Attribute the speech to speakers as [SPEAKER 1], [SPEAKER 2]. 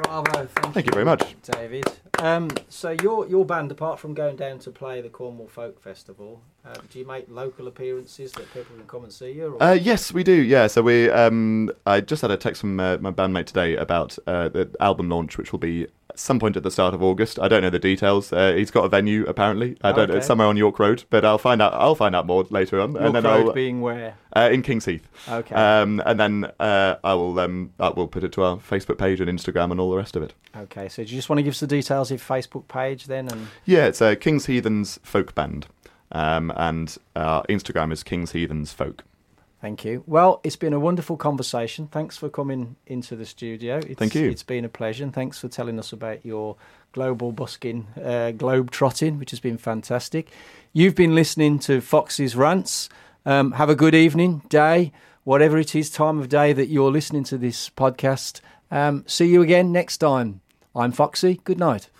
[SPEAKER 1] Bravo.
[SPEAKER 2] Thank you very much,
[SPEAKER 1] David. So your band, apart from going down to play the Cornwall Folk Festival, do you make local appearances that people can come and see you? Or?
[SPEAKER 2] Yes, we do. Yeah, so we. I just had a text from my bandmate today about the album launch, which will be at some point at the start of August. I don't know the details. He's got a venue apparently. I don't know, somewhere on York Road, but I'll find out more later on.
[SPEAKER 1] York Road being where?
[SPEAKER 2] In King's Heath.
[SPEAKER 1] Okay.
[SPEAKER 2] And then I will put it to our Facebook page and Instagram and all the rest of it.
[SPEAKER 1] Okay. So do you just want to give us the details of your Facebook page then? And
[SPEAKER 2] yeah, it's King's Heathens Folk Band. And our Instagram is King's Heathens Folk.
[SPEAKER 1] Thank you. Well, it's been a wonderful conversation. Thanks for coming into the studio.
[SPEAKER 2] Thank you.
[SPEAKER 1] It's been a pleasure. And thanks for telling us about your global busking, globe trotting, which has been fantastic. You've been listening to Foxy's Rants. Have a good evening, day, whatever it is, time of day that you're listening to this podcast. See you again next time. I'm Foxy. Good night.